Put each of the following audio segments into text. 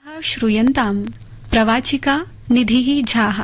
श्रूयन्ताम् प्रवाचिका निधिः झाः।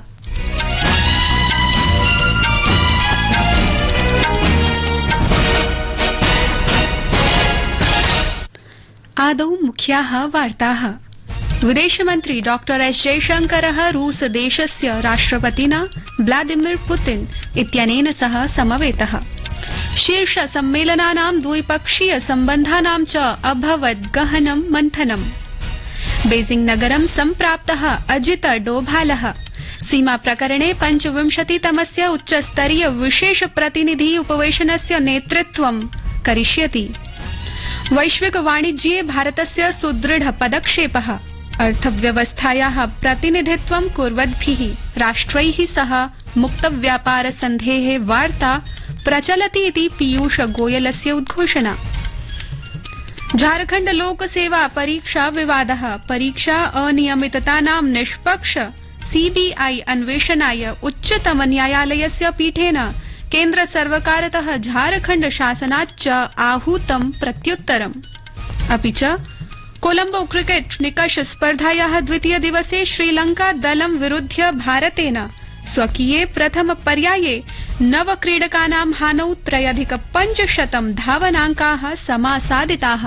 आदौ मुख्याः वार्ताः। विदेशमन्त्री डॉक्टर एस जयशंकरः रूस देशस्य राष्ट्रपतिना व्लादिमीर पुतिन इत्यनेन सह समवेतः। शीर्ष सम्मेलनानां द्विपक्षीय सम्बन्धानां च अभवत् गहनं मन्थनम्। बेजिंग नगरं सम्प्राप्तः अजित डोभालः सीमा प्रकरणे 25तमस्य उच्चस्तरीय विशेष प्रतिनिधि उपवेशनस्य नेतृत्वं करिष्यति। वैश्विक वाणिज्ये भारतस्य सुदृढ पदक्षेपः। अर्थव्यवस्थायाः प्रतिनिधित्वं कुर्वद्भिः राष्ट्रैः सह मुक्तव्यापार सन्धेः वार्ता प्रचलति इति पीयूष गोयलस्य उद्घोषणा। झारखण्ड लोक सेवा परीक्षा विवादः। परीक्षा अनियमिततानां निष्पक्ष सीबीआई अन्वेषणाय उच्चतम न्यायालयस्य पीठेन केन्द्र सर्वकारतः झारखण्ड शासनाच्च आहूतं प्रत्युत्तरम्। अपि च कोलंबो क्रिकेट निकष स्पर्धायाः द्वितीय दिवसे श्रीलंका दलं विरुध्य भारतेन स्वकीये प्रथम पर्याये 9 क्रीडकानां हानौ 3,500 धावनाङ्काः समासादिताः।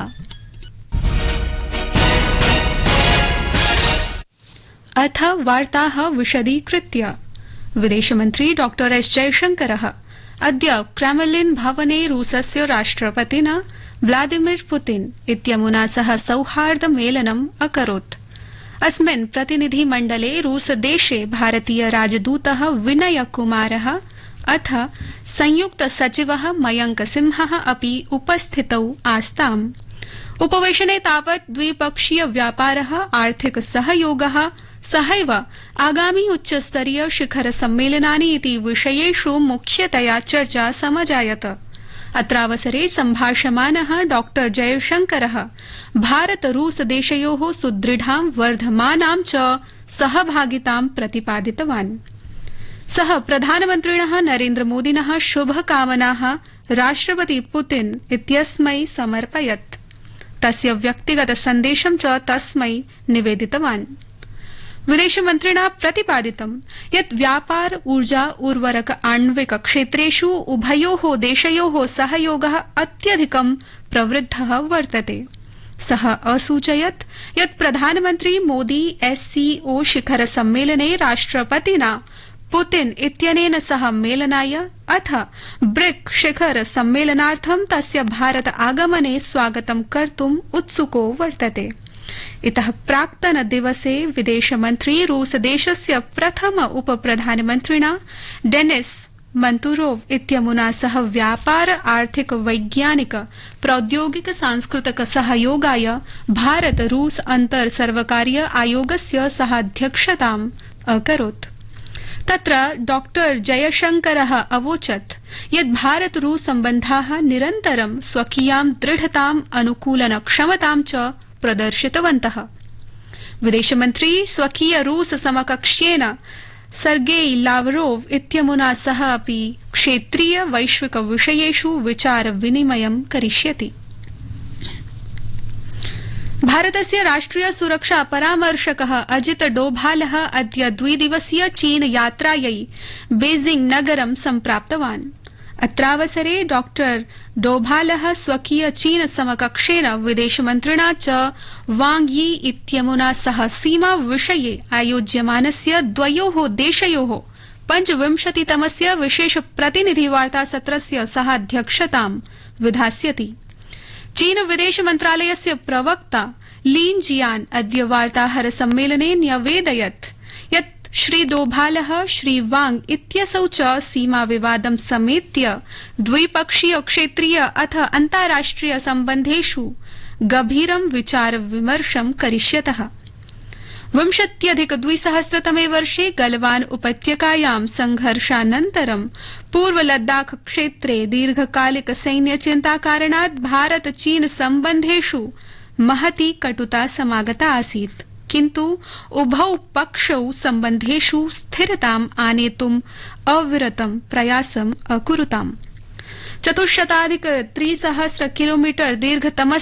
अथ वार्ताः विशदीकृत्य। विदेशमन्त्री डॉक्टर एस जयशंकरः अद्य क्रेमलिन भवने रूसस्य राष्ट्रपतिना व्लादिमीर पुतिन इत्यमुना सह सौहार्द मेलनम् अकरोत्। अस्मिन् प्रतिनिधिमण्डले रूसदेशे भारतीय राजदूतः विनय कुमारः अथ संयुक्त सचिवः मयंक सिंहः अपि उपस्थितौ आस्ताम्। उपवेशने तावत् द्विपक्षीय व्यापारः, आर्थिक सहयोगः सहैव आगामी उच्चस्तरीय शिखर सम्मेलनानि इति विषयेषु मुख्यतया चर्चा समजायत। अत्रावसरे सम्भाषमानः डॉक्टर जयशंकरः भारत रूस देशयोः सुदृढां वर्धमानां च सहभागितां प्रतिपादितवान्। सः प्रधानमन्त्रिणः नरेन्द्र मोदिनः शुभकामनाः राष्ट्रपति पुतिन इत्यस्मै समर्पयत्। तस्य व्यक्तिगत सन्देशं च तस्मै निवेदितवान्। विदेशमन्त्रिणा प्रतिपादितं यत् व्यापार, ऊर्जा, उर्वरक, आण्विक क्षेत्रेषु उभयोः देशयोः सहयोगः अत्यधिकं प्रवृद्धः वर्तते। सः असूचयत् यत् प्रधानमन्त्री मोदी एससीओ शिखर सम्मेलने राष्ट्रपतिना पुतिन इत्यनेन सह मेलनाय अथ ब्रिक शिखर सम्मेलनार्थं तस्य भारत आगमने स्वागतं कर्तुम् उत्सुको वर्तते। इतः प्राक्तन दिवसे विदेशमन्त्री रूसदेशस्य प्रथम उपप्रधानमन्त्रिणा डेनिस मन्तुरोव इत्यमुना सह व्यापार, आर्थिक, वैज्ञानिक, प्रौद्योगिक, सांस्कृतिक सहयोगाय भारत रूस अन्तर सर्वकारीय आयोगस्य सहाध्यक्षताम् अकरोत्। तत्र डॉक्टर जयशंकरः अवोचत् यत् भारत रूस सम्बन्धाः निरन्तरं स्वकीयां दृढताम्, अनुकूलन क्षमतां च प्रदर्शितवन्तः। विदेशमन्त्री स्वकीय रूस समकक्ष्येन सर्गेई लावरोव इत्यमुना सह अपि क्षेत्रीय वैश्विक विषयेषु विचार विनिमयं करिष्यति। भारतस्य राष्ट्रिय सुरक्षा परामर्शकः अजित डोभालः अद्य द्विदिवसीय चीन यात्रायै बेजिंग नगरं सम्प्राप्तवान्। अत्रावसरे डॉक्टर डोभालः स्वकीय चीन समकक्षेन विदेशमन्त्रिणा च वांग यी इत्यमुना सह सीमा विषये आयोज्यमानस्य द्वयोः देशयोः 25तमस्य विशेष प्रतिनिधिवार्ता सत्रस्य सहाध्यक्षतां विधास्यति। चीन विदेश मन्त्रालयस्य प्रवक्ता लीन जियान अद्य वार्ताहर सम्मेलने न्यवेदयत् यत् श्री डोभालः श्री वांग इत्यसौ च सीमा विवादं समेत्य द्विपक्षीय, क्षेत्रीय अथ अन्ताराष्ट्रिय सम्बन्धेषु गभीरं विचार विमर्शं करिष्यतः। 20,200तमे वर्षे गलवान उपत्यकायां संघर्षानन्तरं पूर्व लद्दाख क्षेत्रे दीर्घकालिक सैन्य चिन्ता कारणात् भारत चीन सम्बन्धेषु महती कटुता समागता आसीत्, किन्तु उभौ पक्षौ सम्बन्धेषु स्थिरताम् आनेतुम् अविरतं प्रयासम् अकुरुताम्। 4,300 किलोमीटर दीर्घतमस्य